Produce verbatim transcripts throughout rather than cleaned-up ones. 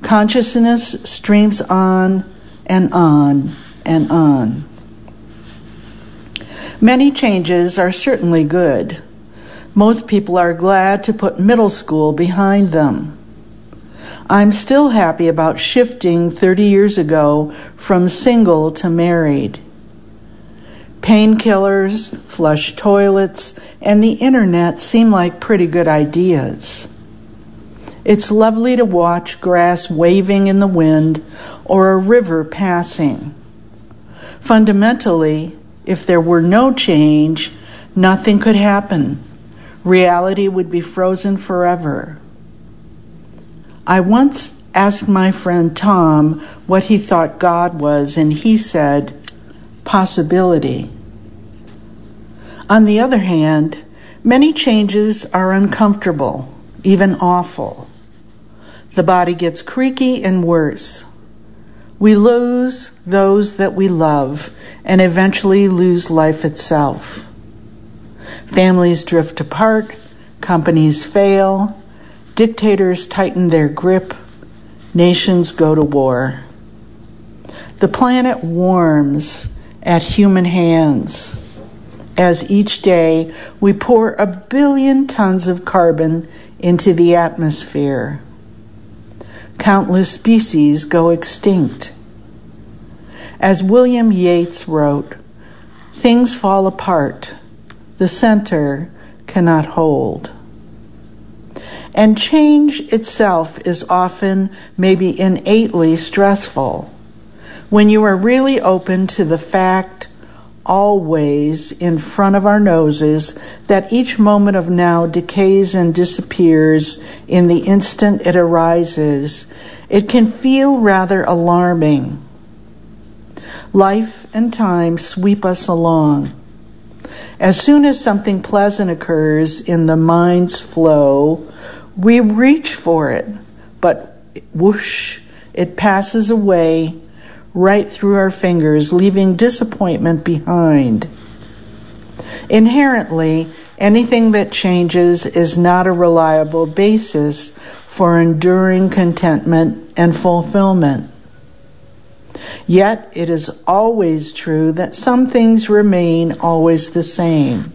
Consciousness streams on and on and on. Many changes are certainly good. Most people are glad to put middle school behind them. I'm still happy about shifting thirty years ago from single to married. Painkillers, flush toilets, and the internet seem like pretty good ideas. It's lovely to watch grass waving in the wind or a river passing. Fundamentally, if there were no change, nothing could happen. Reality would be frozen forever. I once asked my friend Tom what he thought God was, and he said, possibility. On the other hand, many changes are uncomfortable, even awful. The body gets creaky and worse. We lose those that we love and eventually lose life itself. Families drift apart, companies fail, dictators tighten their grip, nations go to war. The planet warms at human hands as each day we pour a billion tons of carbon into the atmosphere. Countless species go extinct. As William Yeats wrote, things fall apart. The center cannot hold. And change itself is often, maybe innately stressful. When you are really open to the fact, always in front of our noses, that each moment of now decays and disappears in the instant it arises, it can feel rather alarming. Life and time sweep us along. As soon as something pleasant occurs in the mind's flow, we reach for it, but whoosh, it passes away right through our fingers, leaving disappointment behind. Inherently, anything that changes is not a reliable basis for enduring contentment and fulfillment. Yet it is always true that some things remain always the same.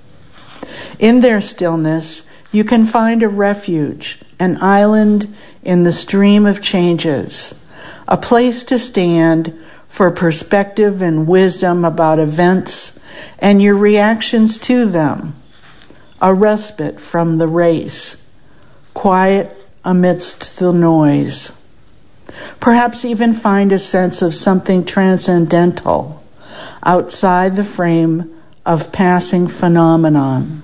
In their stillness, you can find a refuge, an island in the stream of changes, a place to stand for perspective and wisdom about events and your reactions to them, a respite from the race, quiet amidst the noise. Perhaps even find a sense of something transcendental outside the frame of passing phenomenon.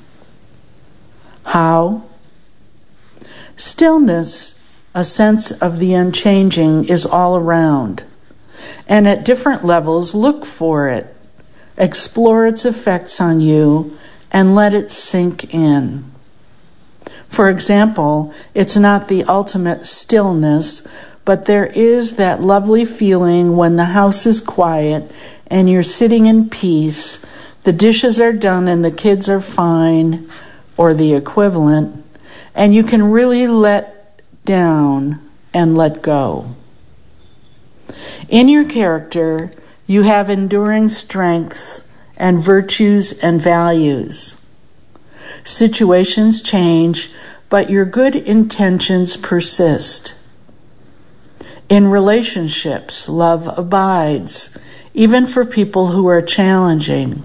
How? Stillness, a sense of the unchanging, is all around. And at different levels, look for it. Explore its effects on you and let it sink in. For example, it's not the ultimate stillness, but there is that lovely feeling when the house is quiet and you're sitting in peace, the dishes are done and the kids are fine, or the equivalent, and you can really let down and let go. In your character, you have enduring strengths and virtues and values. Situations change, but your good intentions persist. In relationships, love abides, even for people who are challenging.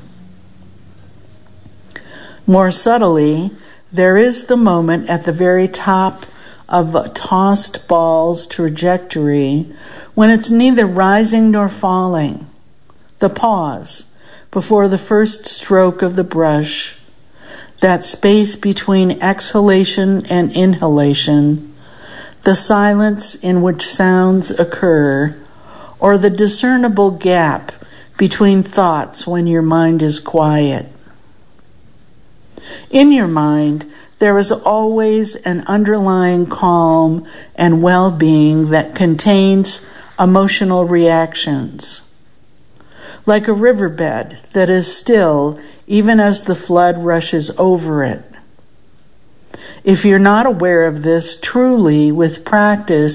More subtly, there is the moment at the very top of a tossed ball's trajectory when it's neither rising nor falling. The pause before the first stroke of the brush, that space between exhalation and inhalation, the silence in which sounds occur, or the discernible gap between thoughts when your mind is quiet. In your mind, there is always an underlying calm and well-being that contains emotional reactions. Like a riverbed that is still even as the flood rushes over it. If you're not aware of this, truly, with practice,